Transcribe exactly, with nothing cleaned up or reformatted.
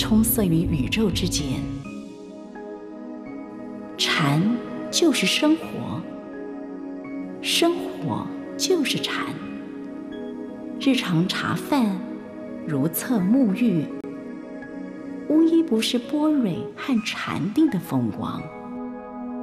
充塞于宇宙之间。禅就是生活，生活就是禅。日常茶饭，如厕沐浴，无一不是般若和禅定的风光。